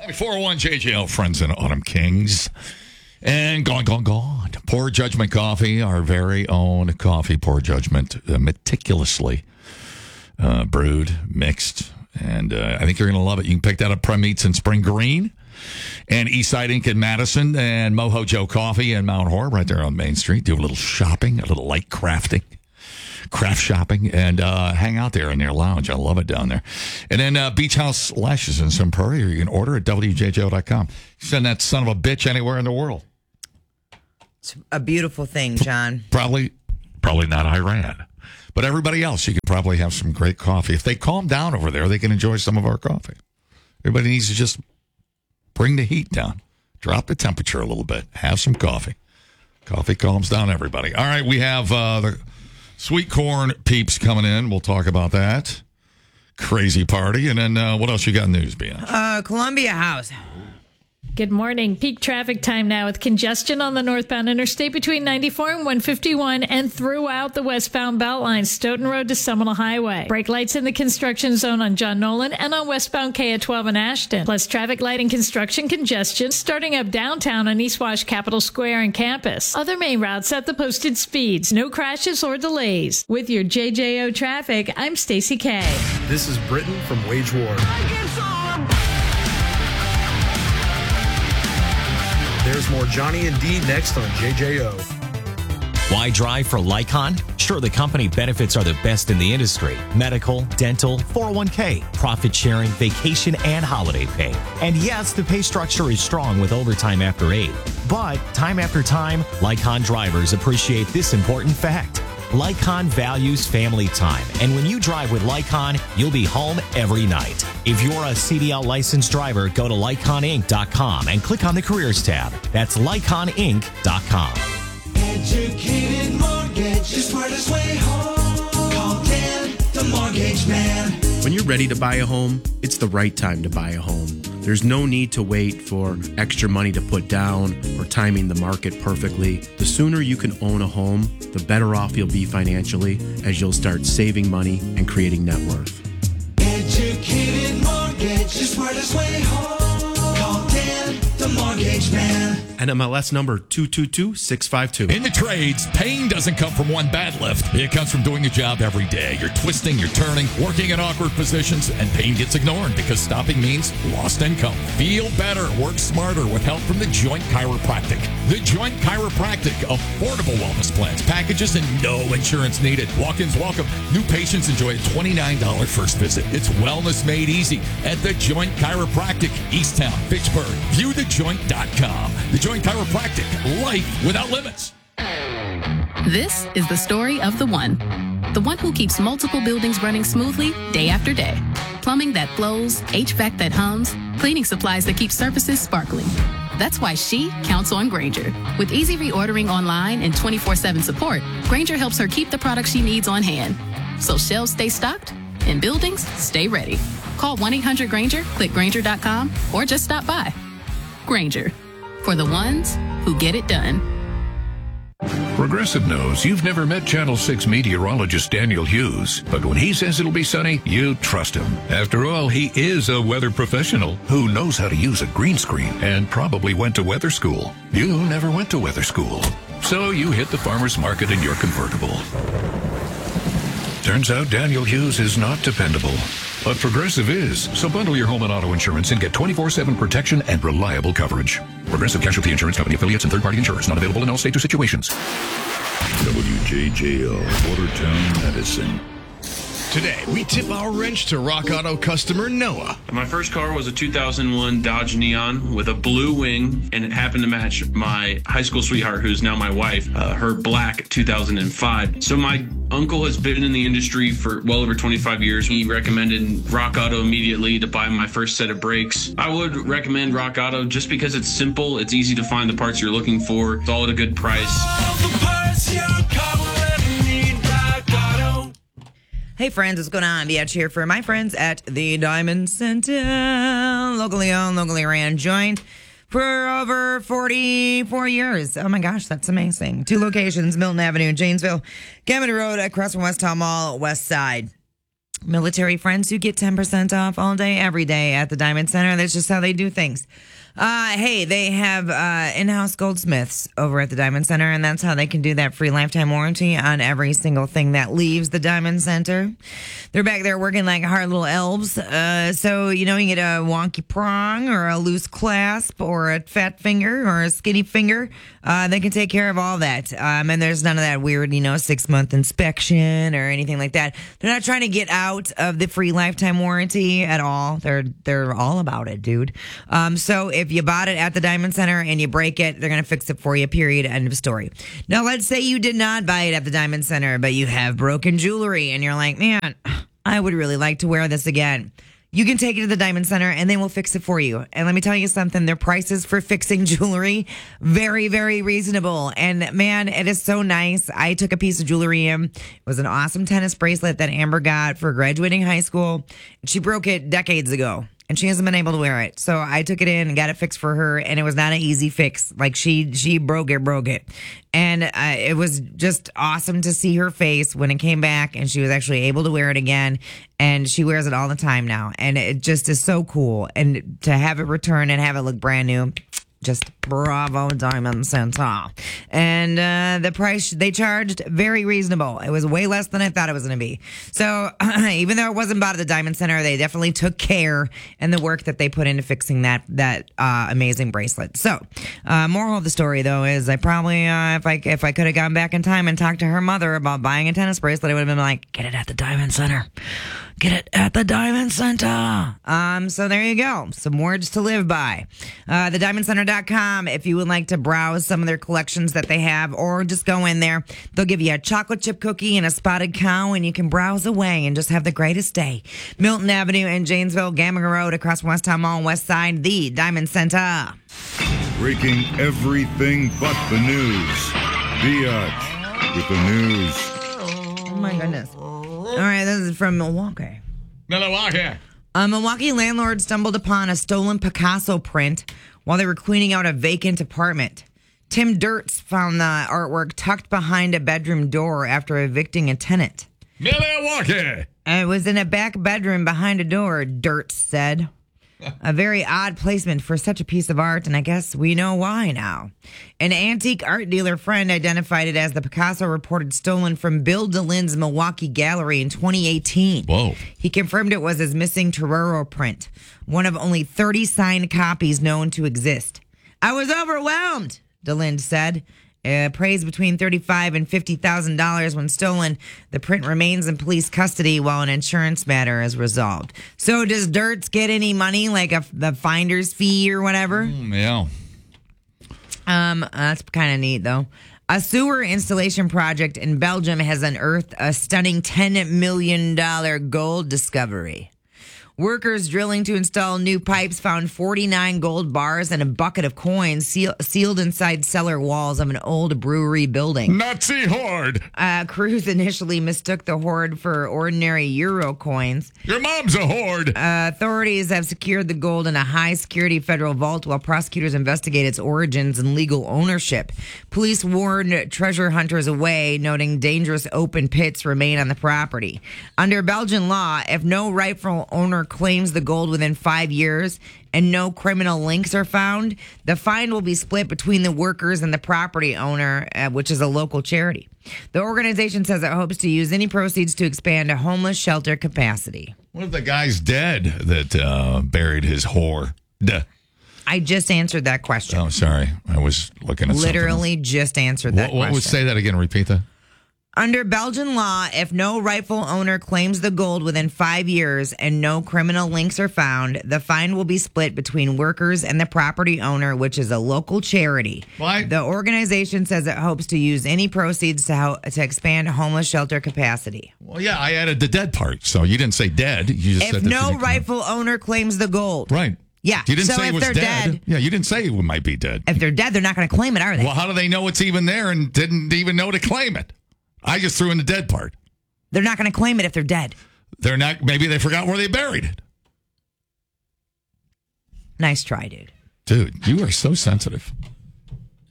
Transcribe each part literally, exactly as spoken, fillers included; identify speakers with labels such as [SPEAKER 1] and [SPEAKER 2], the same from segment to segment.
[SPEAKER 1] four oh one J J L, Friends and Autumn Kings. And gone, gone, gone. Poor Judgment Coffee, our very own coffee, Poor Judgment, uh, meticulously uh, brewed, mixed. And uh, I think you're going to love it. You can pick that up Prem Meats in Spring Green and Eastside Ink in Madison and Mojo Joe Coffee in Mount Horeb right there on Main Street. Do a little shopping, a little light crafting. Craft shopping, and uh, hang out there in their lounge. I love it down there. And then uh, Beach House Lashes in Sun Prairie, you can order at W J J O dot com. Send that son of a bitch anywhere in the world.
[SPEAKER 2] It's a beautiful thing, John.
[SPEAKER 1] Probably, probably not Iran. But everybody else, you could probably have some great coffee. If they calm down over there, they can enjoy some of our coffee. Everybody needs to just bring the heat down. Drop the temperature a little bit. Have some coffee. Coffee calms down everybody. All right, we have uh, the Sweet Corn Peeps coming in. We'll talk about that. Crazy party. And then uh, what else you got in news, Bianca?
[SPEAKER 2] Uh, Columbia House.
[SPEAKER 3] Good morning. Peak traffic time now with congestion on the northbound interstate between ninety-four and one fifty-one and throughout the westbound Beltline, Stoughton Road to Seminole Highway. Brake lights in the construction zone on John Nolan and on westbound K A twelve in Ashton. Plus traffic light and construction congestion starting up downtown on East Wash Capitol Square and campus. Other main routes at the posted speeds. No crashes or delays. With your J J O traffic, I'm Stacey K.
[SPEAKER 4] This is Britain from Wage War. There's more Johnny and D next on J J O.
[SPEAKER 5] Why drive for Lycon? Sure, the company benefits are the best in the industry. Medical, dental, four oh one k, profit sharing, vacation, and holiday pay. And yes, the pay structure is strong with overtime after eight. But time after time, Lycon drivers appreciate this important fact. Lycon values family time, and when you drive with Lycon, you'll be home every night. If you're a C D L licensed driver, go to Lycon Inc dot com and click on the Careers tab. That's Lycon Inc dot com.
[SPEAKER 6] Educated Mortgage, the smartest way home. Call Dan, the Mortgage Man.
[SPEAKER 7] When you're ready to buy a home, it's the right time to buy a home. There's no need to wait for extra money to put down or timing the market perfectly. The sooner you can own a home, the better off you'll be financially as you'll start saving money and creating net worth.
[SPEAKER 6] Educated Mortgage, the smartest way home. Call Dan, the Mortgage Man.
[SPEAKER 7] N M L S number two two two six five two.
[SPEAKER 1] In the trades, pain doesn't come from one bad lift. It comes from doing a job every day. You're twisting, you're turning, working in awkward positions, and pain gets ignored because stopping means lost income. Feel better, work smarter with help from the Joint Chiropractic. The Joint Chiropractic, affordable wellness plans, packages, and no insurance needed. Walk-ins welcome. New patients enjoy a twenty-nine dollars first visit. It's wellness made easy at the Joint Chiropractic, Easttown, Fitchburg. View the joint dot com. The Joint Chiropractic, life without limits.
[SPEAKER 8] This is the story of the one. The one who keeps multiple buildings running smoothly day after day. Plumbing that flows, H V A C that hums, cleaning supplies that keep surfaces sparkling. That's why she counts on Grainger. With easy reordering online and twenty-four seven support, Grainger helps her keep the products she needs on hand. So shelves stay stocked and buildings stay ready. Call one eight hundred Grainger, click Grainger dot com, or just stop by. Grainger, for the ones who get it done.
[SPEAKER 9] Progressive knows you've never met Channel six meteorologist Daniel Hughes, but when he says it'll be sunny, you trust him. After all, he is a weather professional who knows how to use a green screen and probably went to weather school. You never went to weather school, so you hit the farmer's market in your convertible. Turns out Daniel Hughes is not dependable, but Progressive is. So bundle your home and auto insurance and get twenty-four seven protection and reliable coverage. Progressive Casualty Insurance Company affiliates and third-party insurers not available in all states or situations.
[SPEAKER 10] W J J O, Watertown, Medicine.
[SPEAKER 11] Today, we tip our wrench to Rock Auto customer Noah.
[SPEAKER 12] My first car was a two thousand one Dodge Neon with a blue wing, and it happened to match my high school sweetheart, who's now my wife, uh, her black two thousand five. So my uncle has been in the industry for well over twenty-five years. He recommended Rock Auto immediately to buy my first set of brakes. I would recommend Rock Auto just because it's simple, it's easy to find the parts you're looking for, it's all at a good price.
[SPEAKER 6] All the parts your car will ever need, Rock Auto.
[SPEAKER 2] Hey friends, what's going on? Biatch here for my friends at the Diamond Center. Locally owned, locally ran, joint for over forty-four years. Oh my gosh, that's amazing. Two locations, Milton Avenue in Janesville, Camden Road across from West Town Mall, West Side. military friends who get ten percent off all day, every day at the Diamond Center. That's just how they do things. Uh, hey, they have uh, in-house goldsmiths over at the Diamond Center, and that's how they can do that free lifetime warranty on every single thing that leaves the Diamond Center. They're back there working like hard little elves. Uh, so, you know, you get a wonky prong or a loose clasp or a fat finger or a skinny finger. Uh, they can take care of all that. Um, and there's none of that weird, you know, six-month inspection or anything like that. They're not trying to get out of the free lifetime warranty at all. They're they're all about it, dude. Um, so if you bought it at the Diamond Center and you break it, they're going to fix it for you, period, end of story. Now, let's say you did not buy it at the Diamond Center, but you have broken jewelry and you're like, man, I would really like to wear this again. You can take it to the Diamond Center and they will fix it for you. And let me tell you something, their prices for fixing jewelry, very, very reasonable. And man, it is so nice. I took a piece of jewelry in. It was an awesome tennis bracelet that Amber got for graduating high school. She broke it decades ago. And she hasn't been able to wear it. So I took it in and got it fixed for her. And it was not an easy fix. Like she she broke it, broke it. And uh, it was just awesome to see her face when it came back. And she was actually able to wear it again. And she wears it all the time now. And it just is so cool. And to have it return and have it look brand new, just bravo, Diamond Center. And uh, the price they charged, very reasonable. It was way less than I thought it was going to be. So even though it wasn't bought at the Diamond Center, they definitely took care in the work that they put into fixing that that uh, amazing bracelet. So uh, moral of the story, though, is I probably, uh, if I if I could have gone back in time and talked to her mother about buying a tennis bracelet, I would have been like, get it at the Diamond Center. Get it at the Diamond Center. Um, so there you go. Some words to live by. Uh, the diamond center dot com if you would like to browse some of their collections that they have, or just go in there. They'll give you a chocolate chip cookie and a spotted cow, and you can browse away and just have the greatest day. Milton Avenue in Janesville, Gaminger Road across West Town Mall, West Side, the Diamond Center.
[SPEAKER 10] Breaking everything but the news. Biatch with the news.
[SPEAKER 2] Oh my goodness. All right, this is from Milwaukee.
[SPEAKER 1] Milwaukee.
[SPEAKER 2] A Milwaukee landlord stumbled upon a stolen Picasso print while they were cleaning out a vacant apartment. Tim Dirts found the artwork tucked behind a bedroom door after evicting a tenant.
[SPEAKER 1] Milwaukee.
[SPEAKER 2] It was in a back bedroom behind a door, Dirts said. A very odd placement for such a piece of art, and I guess we know why now. An antique art dealer friend identified it as the Picasso reported stolen from Bill DeLin's Milwaukee Gallery in twenty eighteen.
[SPEAKER 1] Whoa.
[SPEAKER 2] He confirmed it was his missing Torero print, one of only thirty signed copies known to exist. I was overwhelmed, DeLin said. Uh, praised between thirty-five thousand dollars and fifty thousand dollars when stolen. The print remains in police custody while an insurance matter is resolved. So does Dirts get any money, like a the finder's fee or whatever?
[SPEAKER 1] Mm, yeah.
[SPEAKER 2] Um, that's kind of neat, though. A sewer installation project in Belgium has unearthed a stunning ten million dollars gold discovery. Workers drilling to install new pipes found forty-nine gold bars and a bucket of coins seal- sealed inside cellar walls of an old brewery building.
[SPEAKER 1] Nazi hoard.
[SPEAKER 2] Uh, crews initially mistook the hoard for ordinary euro coins.
[SPEAKER 1] Your mom's a hoard.
[SPEAKER 2] Uh, authorities have secured the gold in a high-security federal vault while prosecutors investigate its origins and legal ownership. Police warned treasure hunters away, noting dangerous open pits remain on the property. Under Belgian law, if no rightful owner claims the gold within five years and no criminal links are found, the fine will be split between the workers and the property owner, uh, which is a local charity. The organization says it hopes to use any proceeds to expand a homeless shelter capacity.
[SPEAKER 1] What if the guy's dead that uh, buried his whore? Duh.
[SPEAKER 2] I just answered that question.
[SPEAKER 1] Oh, sorry. I was looking at
[SPEAKER 2] Literally
[SPEAKER 1] something.
[SPEAKER 2] just answered that
[SPEAKER 1] what, what
[SPEAKER 2] question.
[SPEAKER 1] would say that again? Repeat that.
[SPEAKER 2] Under Belgian law, if no rightful owner claims the gold within five years and no criminal links are found, the fine will be split between workers and the property owner, which is a local charity.
[SPEAKER 1] What?
[SPEAKER 2] The organization says it hopes to use any proceeds to, ho- to expand homeless shelter capacity.
[SPEAKER 1] Well, yeah, I added the dead part, so you didn't say dead. You just
[SPEAKER 2] If
[SPEAKER 1] said that
[SPEAKER 2] no
[SPEAKER 1] you-
[SPEAKER 2] rightful owner claims the gold.
[SPEAKER 1] Right.
[SPEAKER 2] Yeah.
[SPEAKER 1] You didn't
[SPEAKER 2] so
[SPEAKER 1] say
[SPEAKER 2] if
[SPEAKER 1] it was
[SPEAKER 2] they're
[SPEAKER 1] dead.
[SPEAKER 2] dead.
[SPEAKER 1] Yeah, you didn't say it might be dead.
[SPEAKER 2] If they're dead, they're not going to claim it, are they?
[SPEAKER 1] Well, how do they know it's even there and didn't even know to claim it? I just threw in the dead part.
[SPEAKER 2] They're not going to claim it if they're dead.
[SPEAKER 1] They're not. Maybe they forgot where they buried it.
[SPEAKER 2] Nice try, dude.
[SPEAKER 1] Dude, you are so sensitive.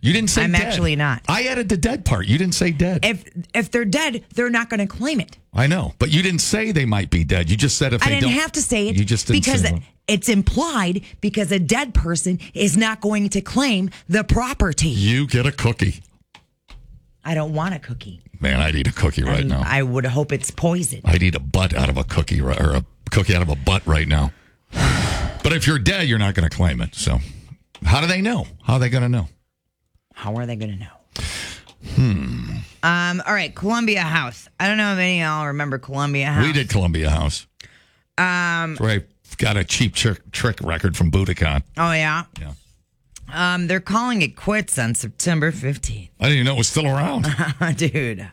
[SPEAKER 1] You didn't say
[SPEAKER 2] I'm
[SPEAKER 1] dead.
[SPEAKER 2] actually not.
[SPEAKER 1] I added the dead part. You didn't say dead.
[SPEAKER 2] If if they're dead, they're not going to claim it.
[SPEAKER 1] I know, but you didn't say they might be dead. You just said if
[SPEAKER 2] I
[SPEAKER 1] they
[SPEAKER 2] didn't
[SPEAKER 1] don't.
[SPEAKER 2] have to say it
[SPEAKER 1] You just didn't
[SPEAKER 2] because
[SPEAKER 1] say that.
[SPEAKER 2] it's implied because a dead person is not going to claim the property.
[SPEAKER 1] You get a cookie.
[SPEAKER 2] I don't want a cookie.
[SPEAKER 1] Man, I'd eat a cookie right
[SPEAKER 2] I,
[SPEAKER 1] now.
[SPEAKER 2] I would hope it's poison.
[SPEAKER 1] I'd eat a butt out of a cookie ri- or a cookie out of a butt right now. But if you're dead, you're not going to claim it. So how do they know? How are they going to know?
[SPEAKER 2] How are they going to know?
[SPEAKER 1] Hmm.
[SPEAKER 2] Um. All right, Columbia House. I don't know if any of y'all remember Columbia House.
[SPEAKER 1] We did Columbia House.
[SPEAKER 2] Um.
[SPEAKER 1] Where I got a cheap trick, trick record from Budokan.
[SPEAKER 2] Oh, yeah?
[SPEAKER 1] Yeah.
[SPEAKER 2] Um. They're calling it quits on September fifteenth.
[SPEAKER 1] I didn't even know it was still around.
[SPEAKER 2] Dude.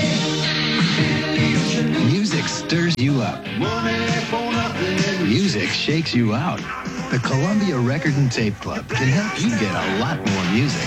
[SPEAKER 13] Music stirs you up. Music shakes you out. The Columbia Record and Tape Club can help you get a lot more music.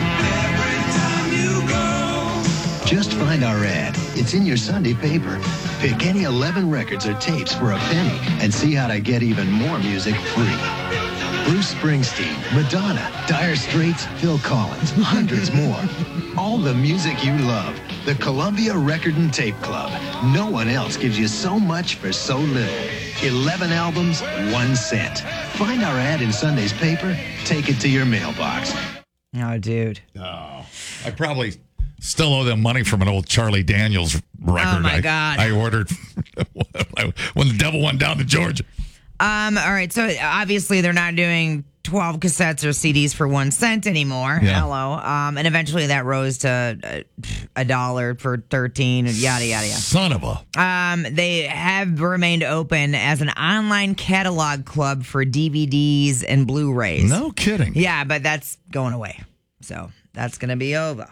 [SPEAKER 13] Just find our ad. It's in your Sunday paper. Pick any eleven records or tapes for a penny and see how to get even more music free. Bruce Springsteen, Madonna, Dire Straits, Phil Collins, hundreds more. All the music you love. The Columbia Record and Tape Club. No one else gives you so much for so little. eleven albums, one cent. Find our ad in Sunday's paper. Take it to your mailbox.
[SPEAKER 2] Oh, dude.
[SPEAKER 1] Oh, I probably still owe them money from an old Charlie Daniels record.
[SPEAKER 2] Oh, my
[SPEAKER 1] I,
[SPEAKER 2] God.
[SPEAKER 1] I ordered when the devil went down to Georgia.
[SPEAKER 2] Um. All right. So obviously they're not doing twelve cassettes or C Ds for one cent anymore.
[SPEAKER 1] Yeah.
[SPEAKER 2] Hello. Um. And eventually that rose to a, a dollar for thirteen. And yada yada yada.
[SPEAKER 1] Son of a.
[SPEAKER 2] Um. They have remained open as an online catalog club for D V Ds and Blu-rays.
[SPEAKER 1] No kidding.
[SPEAKER 2] Yeah, but that's going away. So that's gonna be over.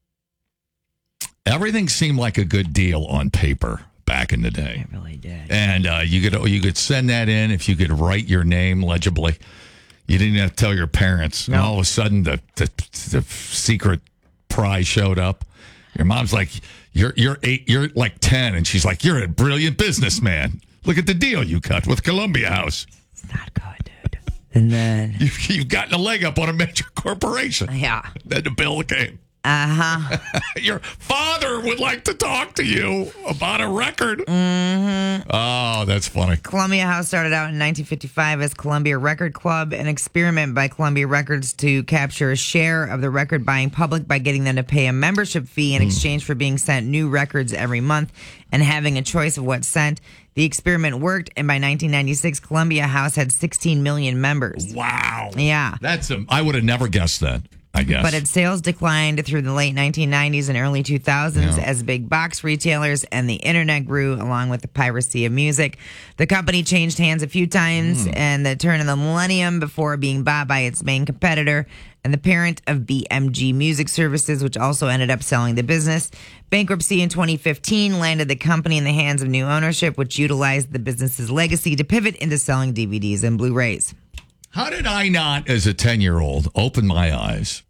[SPEAKER 1] Everything seemed like a good deal on paper back in the day.
[SPEAKER 2] It really did.
[SPEAKER 1] And uh, you could you could send that in if you could write your name legibly. You didn't have to tell your parents. And all of a sudden, the, the the secret prize showed up. Your mom's like, "You're you're eight, you're like ten," and she's like, "You're a brilliant businessman. Look at the deal you cut with Columbia House.
[SPEAKER 2] It's not good, dude." And then
[SPEAKER 1] you've, you've gotten a leg up on a major corporation.
[SPEAKER 2] Yeah.
[SPEAKER 1] Then the bill came.
[SPEAKER 2] Uh-huh.
[SPEAKER 1] Your father would like to talk to you about a record.
[SPEAKER 2] Mm-hmm.
[SPEAKER 1] Oh, that's funny.
[SPEAKER 2] Columbia House started out in nineteen fifty-five as Columbia Record Club, an experiment by Columbia Records to capture a share of the record buying public by getting them to pay a membership fee in exchange for being sent new records every month and having a choice of what's sent. The experiment worked, and by nineteen ninety-six, Columbia House had sixteen million members.
[SPEAKER 1] Wow.
[SPEAKER 2] Yeah.
[SPEAKER 1] That's a, I would have never guessed that. I guess.
[SPEAKER 2] But its sales declined through the late nineteen nineties and early two thousands
[SPEAKER 1] Yeah.
[SPEAKER 2] as big box retailers and the internet grew along with the piracy of music. The company changed hands a few times
[SPEAKER 1] Mm.
[SPEAKER 2] and the turn of the millennium before being bought by its main competitor and the parent of B M G Music Services, which also ended up selling the business. Bankruptcy in twenty fifteen landed the company in the hands of new ownership, which utilized the business's legacy to pivot into selling D V Ds and Blu-rays.
[SPEAKER 1] How did I not, as a ten-year-old, open my eyes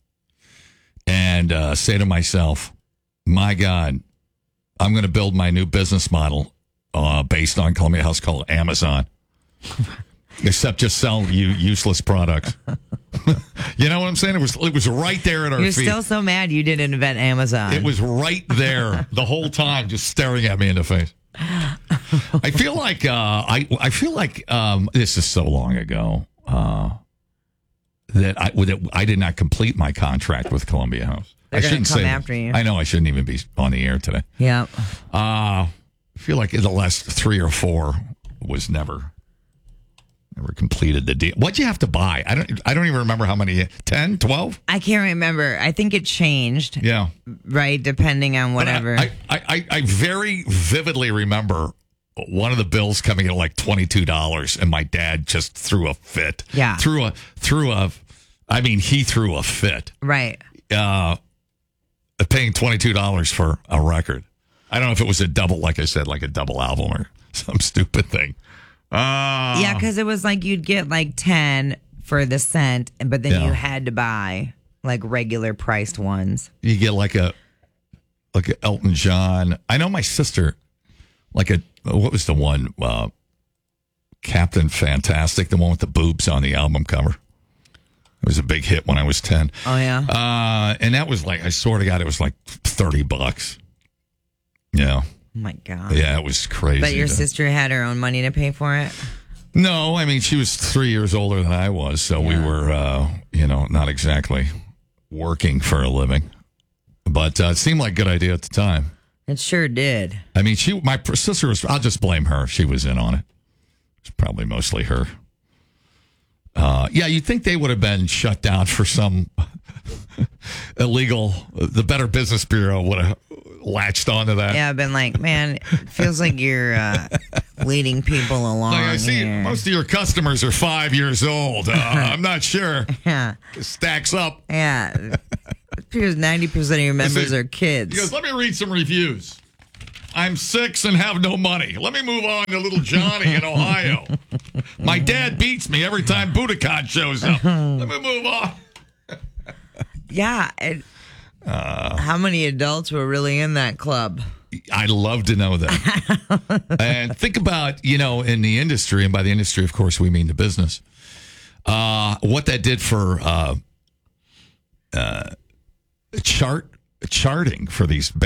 [SPEAKER 1] and uh, say to myself, my God, I'm going to build my new business model uh, based on Columbia House called Amazon, except just sell you useless products. You know what I'm saying? It was it was right there at our
[SPEAKER 2] You're
[SPEAKER 1] feet.
[SPEAKER 2] still so mad you didn't invent Amazon.
[SPEAKER 1] It was right there the whole time, just staring at me in the face. I feel like uh, I I feel like um, this is so long ago. Uh, that I that I did not complete my contract with Columbia House.
[SPEAKER 2] They're
[SPEAKER 1] I
[SPEAKER 2] gonna
[SPEAKER 1] shouldn't
[SPEAKER 2] come
[SPEAKER 1] say that.
[SPEAKER 2] after you.
[SPEAKER 1] I know I shouldn't even be on the air today.
[SPEAKER 2] Yeah.
[SPEAKER 1] Uh, I feel like in the last three or four was never never completed the deal. What'd you have to buy? I don't I don't even remember how many. ten, twelve?
[SPEAKER 2] I can't remember. I think it changed.
[SPEAKER 1] Yeah.
[SPEAKER 2] Right, depending on whatever.
[SPEAKER 1] I, I, I, I very vividly remember one of the bills coming in at like twenty-two dollars, and my dad just threw a fit.
[SPEAKER 2] Yeah.
[SPEAKER 1] Threw a, threw a, I mean, he threw a fit.
[SPEAKER 2] Right.
[SPEAKER 1] Uh, paying twenty-two dollars for a record. I don't know if it was a double, like I said, like a double album or some stupid thing. Uh,
[SPEAKER 2] Yeah, because it was like you'd get like ten for the cent, but then
[SPEAKER 1] Yeah.
[SPEAKER 2] you had to buy like regular priced ones.
[SPEAKER 1] You get like a, like a Elton John. I know my sister, like a, what was the one? Uh, Captain Fantastic, the one with the boobs on the album cover. It was a big hit when I was ten.
[SPEAKER 2] Oh, yeah?
[SPEAKER 1] Uh, and that was like, I swear to God, it was like thirty bucks. Yeah.
[SPEAKER 2] Oh, my God.
[SPEAKER 1] Yeah, it was crazy.
[SPEAKER 2] But your
[SPEAKER 1] to-
[SPEAKER 2] sister had her own money to pay for it?
[SPEAKER 1] No, I mean, she was three years older than I was, so we were, uh, you know, not exactly working for a living. But uh, it seemed like a good idea at the time.
[SPEAKER 2] It sure did.
[SPEAKER 1] I mean, she, my sister was, I'll just blame her. She was in on it. It's probably mostly her. Uh, yeah, you'd think they would have been shut down for some illegal, the Better Business Bureau would have latched onto that.
[SPEAKER 2] Yeah, I've been like, man, it feels like you're uh, leading people along.
[SPEAKER 1] Like I see,
[SPEAKER 2] here.
[SPEAKER 1] most of your customers are five years old. Uh, I'm not sure.
[SPEAKER 2] Yeah.
[SPEAKER 1] It stacks up.
[SPEAKER 2] Yeah. It appears ninety percent of your members are kids.
[SPEAKER 1] He goes, let me read some reviews. I'm six and have no money. Let me move on to little Johnny in Ohio. My dad beats me every time Budokan shows up. Let me move on.
[SPEAKER 2] Yeah. It, uh, how many adults were really in that club?
[SPEAKER 1] I'd love to know that. And think about, you know, in the industry, and by the industry, of course, we mean the business, uh, what that did for uh, uh, chart charting for these